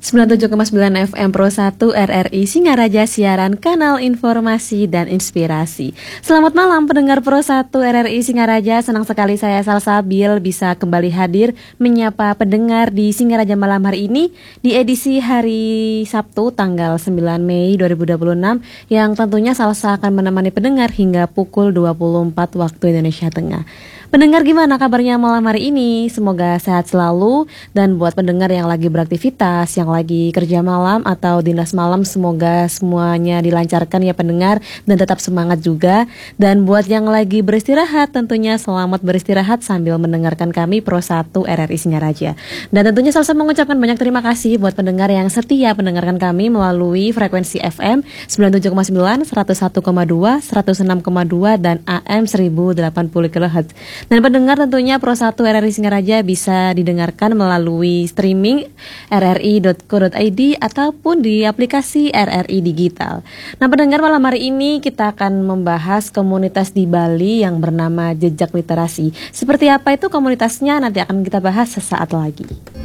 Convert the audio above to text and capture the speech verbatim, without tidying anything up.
sembilan puluh tujuh koma sembilan F M Pro satu R R I Singaraja, siaran kanal informasi dan inspirasi. Selamat malam pendengar Pro satu R R I Singaraja. Senang sekali saya Salsabil bisa kembali hadir menyapa pendengar di Singaraja malam hari ini di edisi hari Sabtu tanggal sembilan Mei dua ribu dua puluh enam, yang tentunya Salsa akan menemani pendengar hingga pukul dua puluh empat waktu Indonesia Tengah. Pendengar, gimana kabarnya malam hari ini? Semoga sehat selalu. Dan buat pendengar yang lagi beraktivitas, yang lagi kerja malam atau dinas malam, semoga semuanya dilancarkan ya pendengar, dan tetap semangat juga. Dan buat yang lagi beristirahat, tentunya selamat beristirahat sambil mendengarkan kami Pro satu R R I Singaraja. Dan tentunya Salsa mengucapkan banyak terima kasih buat pendengar yang setia mendengarkan kami melalui frekuensi F M sembilan puluh tujuh koma sembilan, seratus satu koma dua, seratus enam koma dua, dan A M seribu delapan puluh kilohertz. Dan pendengar, tentunya Pro satu R R I Singaraja bisa didengarkan melalui streaming r r i dot co dot i d ataupun di aplikasi R R I Digital. Nah pendengar, malam hari ini kita akan membahas komunitas di Bali yang bernama Jejak Literasi. Seperti apa itu komunitasnya, nanti akan kita bahas sesaat lagi.